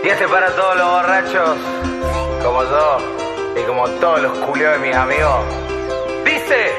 Y este para todos los borrachos, como yo, y como todos los culios de mis amigos. Dice...